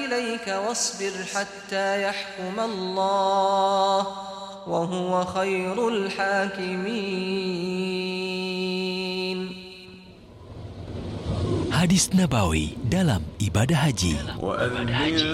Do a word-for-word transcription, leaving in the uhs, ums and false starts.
إليك واصبر حتى يحكم الله وهو خير الحاكمين. Hadis Nabawi dalam ibadah haji.